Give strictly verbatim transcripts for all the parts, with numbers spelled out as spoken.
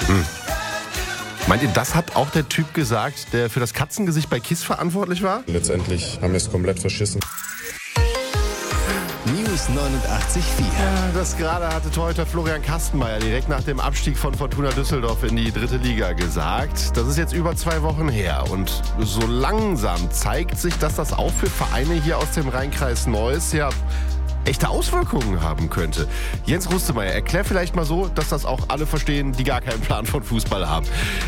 Hm. Meint ihr, das hat auch der Typ gesagt, der für das Katzengesicht bei KISS verantwortlich war? Letztendlich haben wir es komplett verschissen. News neunundachtzig Komma vier. Ja, das gerade hatte Torhüter Florian Kastenmeier direkt nach dem Abstieg von Fortuna Düsseldorf in die dritte Liga gesagt. Das ist jetzt über zwei Wochen her und so langsam zeigt sich, dass das auch für Vereine hier aus dem Rheinkreis Neuss ja echte Auswirkungen haben könnte. Jens Rustemeyer, erklär vielleicht mal so, dass das auch alle verstehen, die gar keinen Plan von Fußball haben.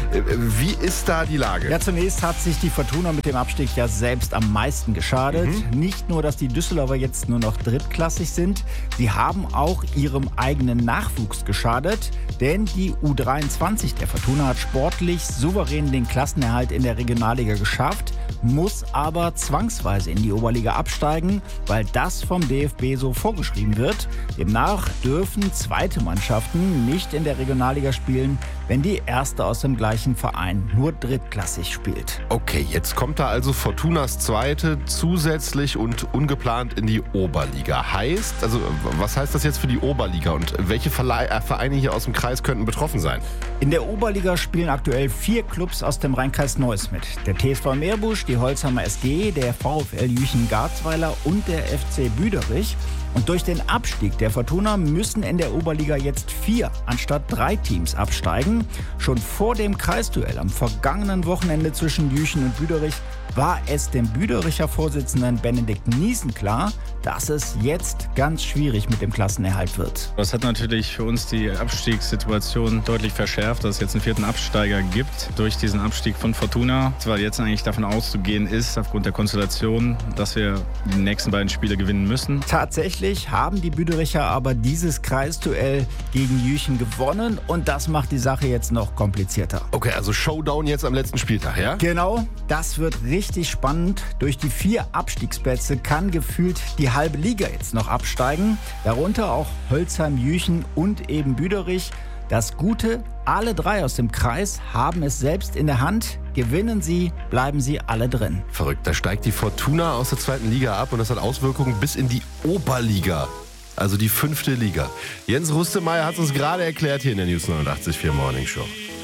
Wie ist da die Lage? Ja, zunächst hat sich die Fortuna mit dem Abstieg ja selbst am meisten geschadet. Mhm. Nicht nur, dass die Düsseldorfer jetzt nur noch drittklassig sind, sie haben auch ihrem eigenen Nachwuchs geschadet. Denn die U dreiundzwanzig der Fortuna hat sportlich souverän den Klassenerhalt in der Regionalliga geschafft, muss aber zwangsweise in die Oberliga absteigen, weil das vom D F B so vorgeschrieben wird. Demnach dürfen zweite Mannschaften nicht in der Regionalliga spielen, wenn die erste aus dem gleichen Verein nur drittklassig spielt. Okay, jetzt kommt da also Fortunas zweite zusätzlich und ungeplant in die Oberliga. Heißt, also was heißt das jetzt für die Oberliga und welche Verle- äh, Vereine hier aus dem Kreis könnten betroffen sein? In der Oberliga spielen aktuell vier Clubs aus dem Rheinkreis Neuss mit. Der T S V Meerbusch, die Holzhammer S G, der VfL Jüchen-Garzweiler und der F C Büderich. Und durch den Abstieg der Fortuna müssen in der Oberliga jetzt vier anstatt drei Teams absteigen. Schon vor dem Kreisduell am vergangenen Wochenende zwischen Jüchen und Büderich war es dem Büdericher Vorsitzenden Benedikt Niesen klar, dass es jetzt ganz schwierig mit dem Klassenerhalt wird. Das hat natürlich für uns die Abstiegssituation deutlich verschärft, dass es jetzt einen vierten Absteiger gibt durch diesen Abstieg von Fortuna. Weil jetzt eigentlich davon auszugehen ist, aufgrund der Konstellation, dass wir die nächsten beiden Spiele gewinnen müssen. Tatsächlich haben die Büdericher aber dieses Kreisduell gegen Jüchen gewonnen und das macht die Sache jetzt noch komplizierter. Okay, also Showdown jetzt am letzten Spieltag, ja? Genau, das wird richtig spannend. Durch die vier Abstiegsplätze kann gefühlt die halbe Liga jetzt noch absteigen. Darunter auch Holzheim, Jüchen und eben Büderich. Das Gute, alle drei aus dem Kreis haben es selbst in der Hand. Gewinnen sie, bleiben sie alle drin. Verrückt, da steigt die Fortuna aus der zweiten Liga ab und das hat Auswirkungen bis in die Oberliga. Also die fünfte Liga. Jens Rustemeyer hat es uns gerade erklärt hier in der News neunundachtzig Komma vier Morning Show.